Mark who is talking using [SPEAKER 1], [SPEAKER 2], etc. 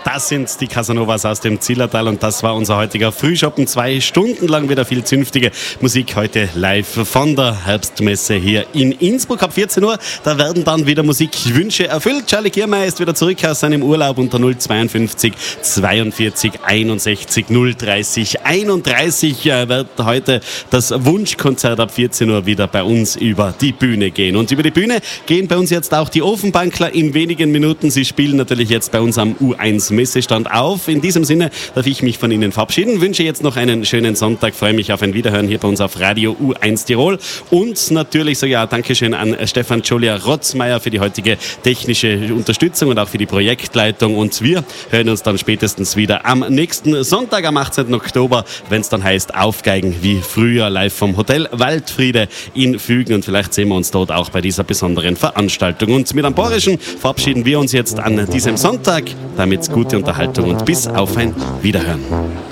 [SPEAKER 1] Das sind die Casanovas aus dem Zillertal und das war unser heutiger Frühschoppen. 2 Stunden lang wieder viel zünftige Musik heute live von der Herbstmesse hier in Innsbruck. Ab 14 Uhr, da werden dann wieder Musikwünsche erfüllt. Charlie Kiermeier ist wieder zurück aus seinem Urlaub unter 052 42 61 030 31 wird heute das Wunschkonzert ab 14 Uhr wieder bei uns über die Bühne gehen. Und über die Bühne gehen bei uns jetzt auch die Ofenbankler in wenigen Minuten. Sie spielen natürlich jetzt bei uns am U1 Messestand auf. In diesem Sinne darf ich mich von Ihnen verabschieden. Wünsche jetzt noch einen schönen Sonntag. Freue mich auf ein Wiederhören hier bei uns auf Radio U1 Tirol. Und natürlich Dankeschön an Stefan Jolia-Rotzmeier für die heutige technische Unterstützung und auch für die Projektleitung. Und wir hören uns dann spätestens wieder am nächsten Sonntag, am 18. Oktober, wenn es dann heißt Aufgeigen wie früher, live vom Hotel Waldfriede in Fügen. Und vielleicht sehen wir uns dort auch bei dieser besonderen Veranstaltung. Und mit Amporischen verabschieden wir uns jetzt an diesem Sonntag. Damit gute Unterhaltung und bis auf ein Wiederhören.